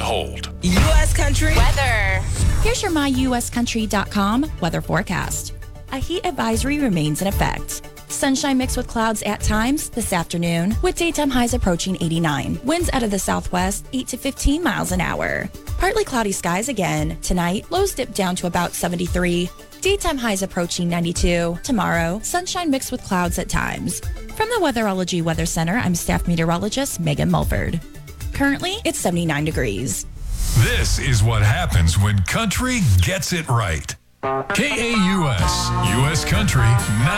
hold. U.S. Country Weather. Here's your myuscountry.com weather forecast. A heat advisory remains in effect. Sunshine mixed with clouds at times this afternoon, with daytime highs approaching 89. Winds out of the southwest, 8 to 15 miles an hour. Partly cloudy skies again. Tonight, lows dip down to about 73. Daytime highs approaching 92. Tomorrow, sunshine mixed with clouds at times. From the Weatherology Weather Center, I'm staff meteorologist Megan Mulford. Currently, it's 79 degrees. This is what happens when country gets it right. KAUS, U.S. Country,